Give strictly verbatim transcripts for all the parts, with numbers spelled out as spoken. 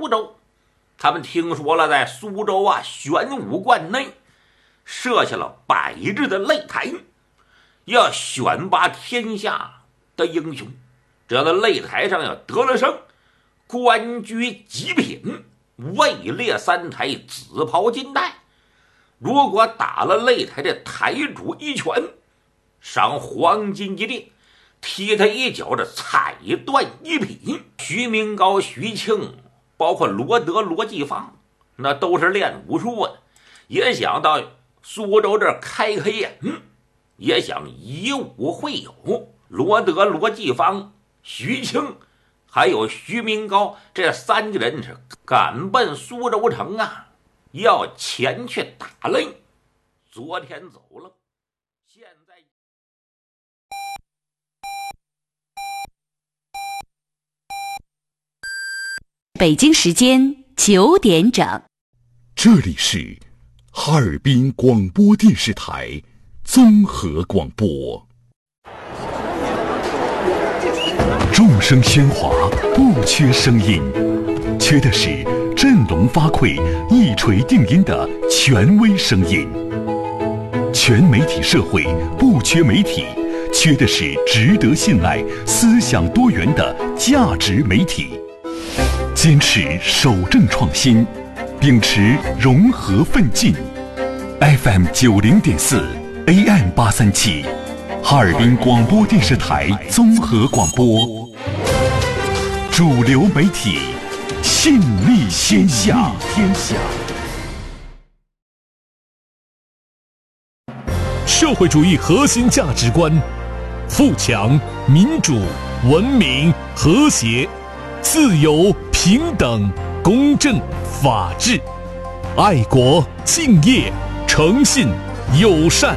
苏州。他们听说了，在苏州啊玄武观内设下了百日的擂台，要选拔天下的英雄。只要在擂台上要得了胜，官居极品，位列三台，紫袍金带。如果打了擂台的台主一拳，赏黄金一锭，踢他一脚，这踩断一匹。徐明高、徐庆，包括罗德、罗继芳，那都是练武术的，也想到苏州这儿开开眼，也想以武会友。罗德、罗继芳、徐庆还有徐明高这三个人是赶奔苏州城啊，要前去打擂。昨天走了，现在北京时间九点整， 这里是哈尔滨广播电视台综合广播。众声喧哗，不缺声音，缺的是振聋发聩、一锤定音的权威声音。全媒体社会不缺媒体，缺的是值得信赖、思想多元的价值媒体。坚持守正创新，秉持融合奋进。F M 九零点四 A M 八三七，哈尔滨广播电视台综合广播。主流媒体，信力天下。天下。 社会主义核心价值观：富强、民主、文明、和谐、自由、平等、公正、法治、爱国、敬业、诚信、友善。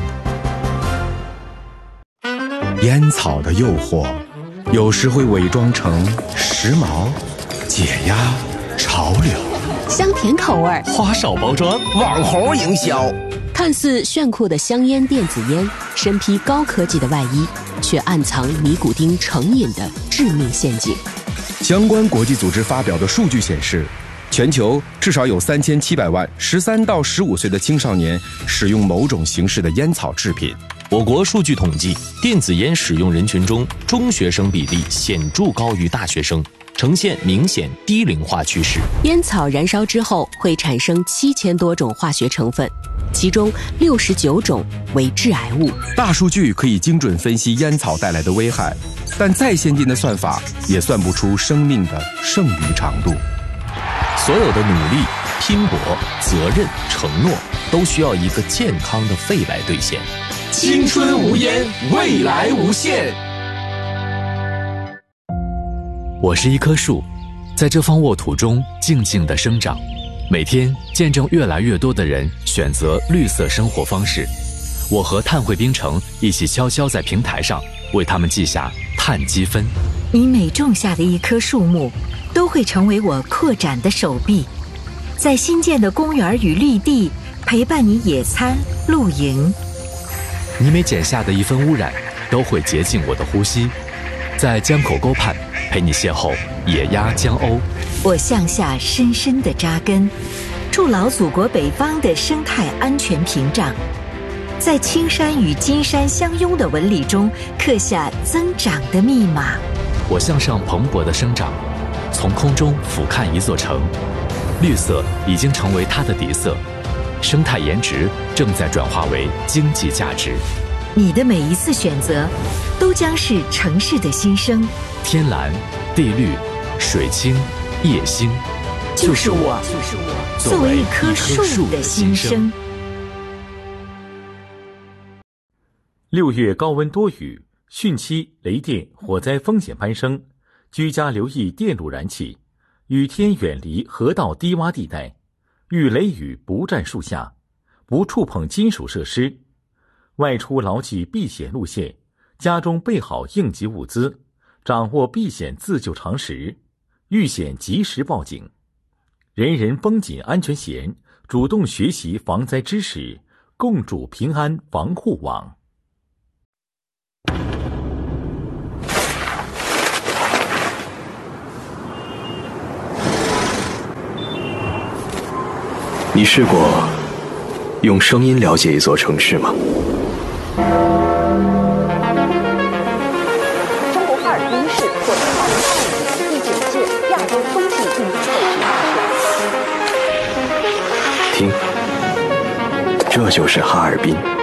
烟草的诱惑有时会伪装成时髦、解压、潮流， 香甜口味， 花哨包装，网红营销。 看似炫酷的香烟电子烟，身披高科技的外衣，却暗藏尼古丁成瘾的致命陷阱。 相关国际组织发表的数据显示，全球至少有三千七百万十三到十五岁的青少年使用某种形式的烟草制品。 我国数据统计，电子烟使用人群中，中学生比例显著高于大学生，呈现明显低龄化趋势。 烟草燃烧之后会产生七千多种化学成分，其中六十九种为致癌物。 大数据可以精准分析烟草带来的危害，但再先进的算法也算不出生命的剩余长度。 所有的努力、拼搏、责任、承诺，都需要一个健康的肺来兑现。 青春无烟，未来无限。 我是一棵树，在这方沃土中静静地生长，每天见证越来越多的人选择绿色生活方式。我和碳汇冰城一起悄悄在平台上为他们记下碳积分。 你每种下的一棵树木，都会成为我扩展的手臂，在新建的公园与绿地陪伴你野餐、露营。 你每剪下的一分污染，都会洁净我的呼吸，在江口沟畔陪你邂逅野鸭江鸥。 我向下深深地扎根，筑牢祖国北方的生态安全屏障，在青山与金山相拥的纹理中刻下增长的密码。 我向上蓬勃的生长，从空中俯瞰一座城，绿色已经成为它的底色，生态颜值正在转化为经济价值。 你的每一次选择，都将是城市的新生。 天蓝、地绿、水清、夜星， 就是我，就是我，作为一棵树的新生。 六月高温多雨，汛期雷电火灾风险攀升，居家留意电路燃气，雨天远离河道低洼地带，遇雷雨不站树下，不触碰金属设施，外出牢记避险路线，家中备好应急物资，掌握避险自救常识，遇险及时报警。人人绷紧安全弦，主动学习防灾知识，共筑平安防护网。 你试过用声音了解一座城市吗？ 中国哈尔滨市获得二零二五年第九届亚洲冬季运动会举办权。 听，这就是哈尔滨。